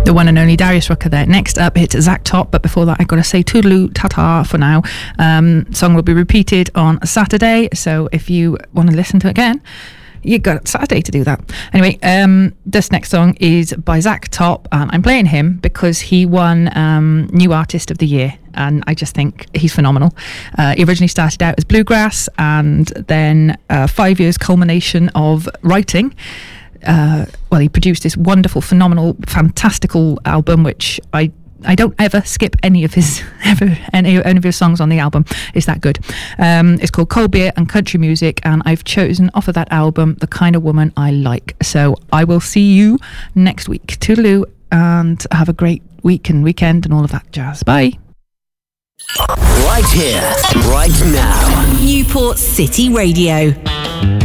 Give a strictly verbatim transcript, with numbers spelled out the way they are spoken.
The one and only Darius Rucker there. Next up, it's Zach Top, but before that, I've got to say toodaloo, ta-ta for now. Um, song will be repeated on Saturday, so if you want to listen to it again, you got Saturday to do that. Anyway, um, this next song is by Zach Top, and I'm playing him because he won um, New Artist of the Year, and I just think he's phenomenal. Uh, he originally started out as bluegrass, and then uh, five years culmination of writing. Uh, well, he produced this wonderful, phenomenal, fantastical album, which I I don't ever skip any of his ever any, any of his songs on the album. It's that good. Um, it's called Cold Beer and Country Music, and I've chosen off of that album The Kind of Woman I Like. So I will see you next week. Toodaloo, and have a great week and weekend and all of that jazz. Bye. Right here, right now. Newport City Radio.